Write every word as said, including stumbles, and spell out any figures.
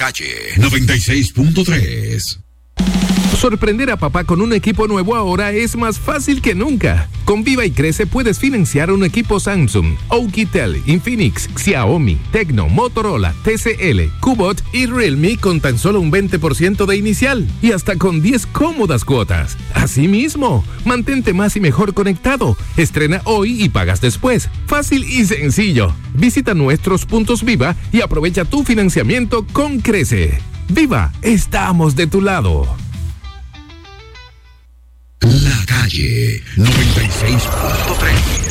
Calle noventa y seis punto tres. Sorprender a papá con un equipo nuevo ahora es más fácil que nunca. Con Viva y Crece puedes financiar un equipo Samsung, Oukitel, Infinix, Xiaomi, Tecno, Motorola, T C L, Kubot y Realme con tan solo un veinte por ciento de inicial y hasta con diez cómodas cuotas. Asimismo, mantente más y mejor conectado. Estrena hoy y pagas después. Fácil y sencillo. Visita nuestros puntos Viva y aprovecha tu financiamiento con Crece. Viva, estamos de tu lado. La Calle noventa y seis punto tres.